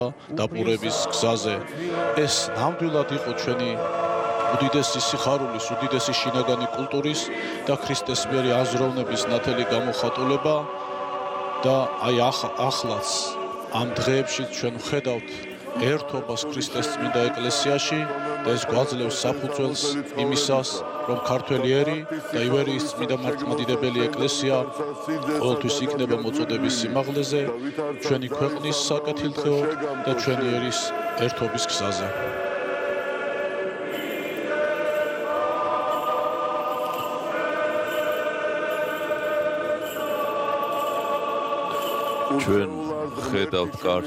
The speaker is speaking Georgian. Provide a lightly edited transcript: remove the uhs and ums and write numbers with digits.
დაპურების გზაზე. ეს ნამდვილად იყო ჩვენი უდიდესი სიხარულის, უდიდესი შინაგანი კულტურის და ქრისტეს მიერი აზროვნების ნათელი გამოხატულება და აი ახლაც ამ დღეებში ჩვენ ვხედავთ ერთობას ქრისტეს წმინდა ეკლესიაში და ეს გვაძლევს საფუძველს იმისას, რომ ქართველი ერი და ივერიის წმინდა მართლმადიდებელი ეკლესია ყოველთვის იქნება მოწოდების სიმაღლეზე, ჩვენი ქვეყნის საკეთილდღეოდ და ჩვენი ერის ერთობის გზაზე. ჩვენ ხედავთ